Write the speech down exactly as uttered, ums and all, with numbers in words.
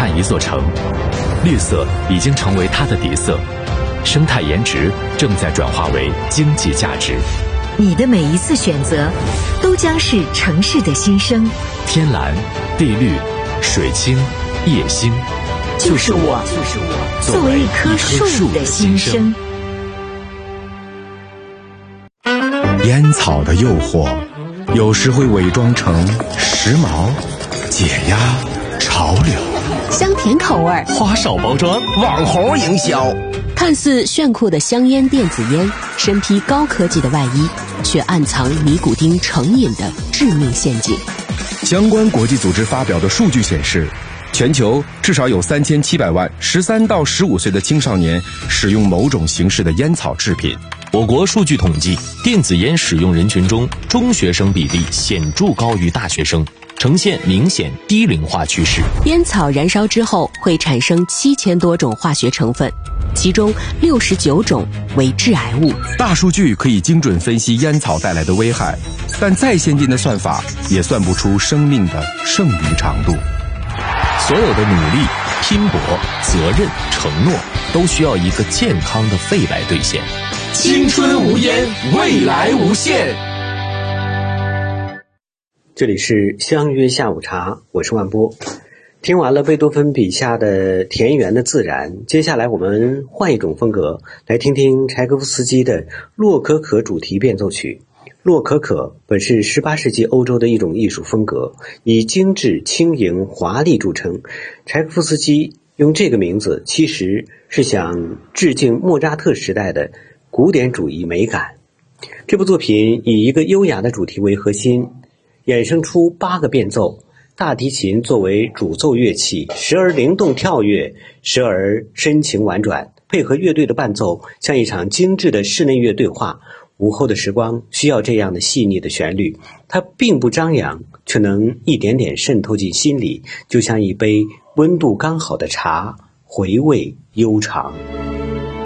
看一座城，绿色已经成为它的底色，生态颜值正在转化为经济价值。 你的每一次选择，都将是城市的新生。 天蓝、地绿、水清、夜星， 就是我，就是我，作为一棵树的心声。 烟草的诱惑，有时会伪装成时髦、解压、潮流， 香甜口味， 花哨包装，网红营销。 看似炫酷的香烟电子烟，身披高科技的外衣，却暗藏尼古丁成瘾的致命陷阱。 相关国际组织发表的数据显示，全球至少有三千七百万十三到十五岁的青少年使用某种形式的烟草制品。 我国数据统计，电子烟使用人群中，中学生比例显著高于大学生，呈现明显低龄化趋势。 烟草燃烧之后会产生七千多种化学成分，其中六十九种为致癌物。 大数据可以精准分析烟草带来的危害，但再先进的算法也算不出生命的剩余长度。 所有的努力、拼搏、责任、承诺，都需要一个健康的肺来兑现。 青春无烟，未来无限。 这里是相约下午茶，我是万波。听完了贝多芬笔下的田园的自然，接下来我们换一种风格，来听听柴可夫斯基的洛可可主题变奏曲。洛可可本是十八世纪欧洲的一种艺术风格，以精致、轻盈、华丽著称。柴可夫斯基用这个名字其实是想致敬莫扎特时代的古典主义美感。这部作品以一个优雅的主题为核心，衍生出八个变奏，大提琴作为主奏乐器，时而灵动跳跃，时而深情婉转，配合乐队的伴奏，像一场精致的室内乐对话。午后的时光需要这样的细腻的旋律，它并不张扬，却能一点点渗透进心里，就像一杯温度刚好的茶，回味悠长。